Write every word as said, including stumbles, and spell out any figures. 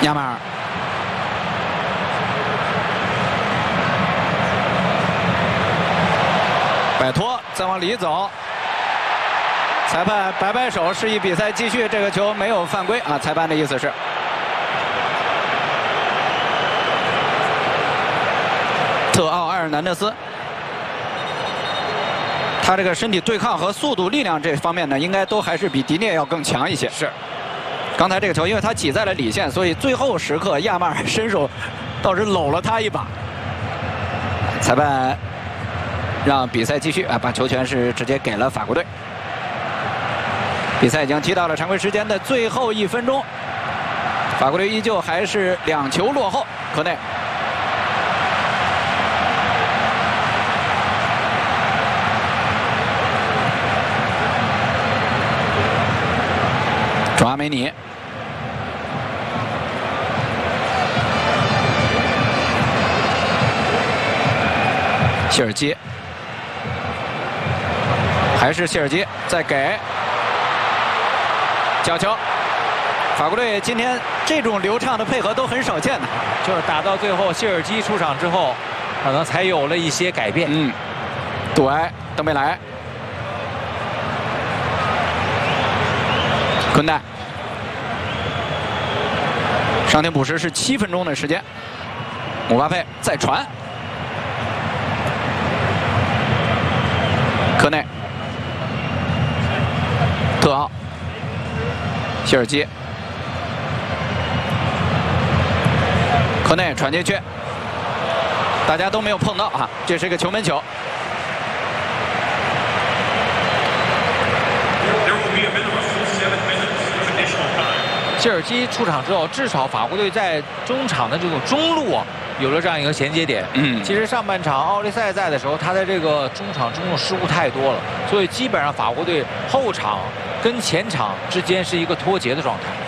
亚马尔。 摆脱，再往里走。裁判摆摆手，示意比赛继续。这个球没有犯规啊，裁判的意思是。特奥埃尔南德斯，他这个身体对抗和速度、力量这方面呢，应该都还是比迪涅要更强一些。 是。 刚才这个球，因为他挤在了里线，所以最后时刻亚马尔伸手倒是搂了他一把。裁判。 让比赛继续啊，把球权是直接给了法国队。比赛已经踢到了常规时间的最后一分钟，法国队依旧还是两球落后。科内，卓阿梅尼，谢尔基。 还是谢尔基再给角球，法国队今天这种流畅的配合都很少见的， 就是打到最后，谢尔基出场之后，可能才有了一些改变。 嗯，杜埃、登贝莱、昆代，上庭补时是七分钟的时间，姆巴佩再传，科内。 特奥，谢尔基，科内传进去，大家都没有碰到啊，这是一个球门球。 谢尔基出场之后，至少法国队在中场的这种中路啊，有了这样一个衔接点。嗯，其实上半场奥利赛在的时候，他的这个中场中路失误太多了，所以基本上法国队后场。 跟前场之间是一个脱节的状态。